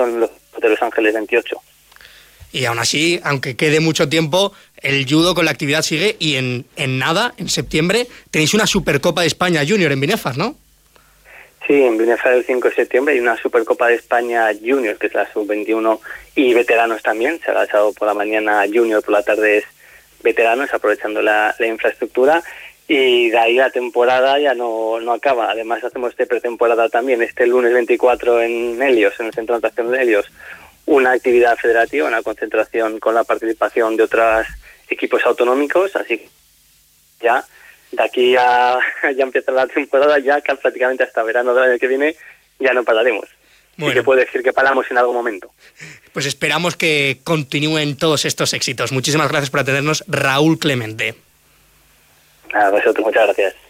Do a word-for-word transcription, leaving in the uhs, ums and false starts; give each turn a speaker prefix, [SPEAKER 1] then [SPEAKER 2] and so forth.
[SPEAKER 1] son los de Los Ángeles veintiocho.
[SPEAKER 2] Y aún así, aunque quede mucho tiempo, el judo con la actividad sigue y en, en nada, en septiembre, tenéis una Supercopa de España Junior en Binefar, ¿no?
[SPEAKER 1] Sí, en Binefar el cinco de septiembre hay una Supercopa de España Junior, que es la sub veintiuno, y veteranos también. Se ha agachado por la mañana Junior, por la tarde es veteranos, aprovechando la, la infraestructura. Y de ahí la temporada ya no, no acaba. Además hacemos este pretemporada también, este lunes veinticuatro en Helios, en el Centro de Natación de Helios, una actividad federativa, una concentración con la participación de otros equipos autonómicos, así que ya de aquí a ya empieza la temporada, ya que prácticamente hasta verano del año que viene ya no pararemos. Bueno. Sí que puedo decir que paramos en algún momento.
[SPEAKER 2] Pues esperamos que continúen todos estos éxitos. Muchísimas gracias por atendernos, Raúl Clemente.
[SPEAKER 1] A vosotros, muchas gracias.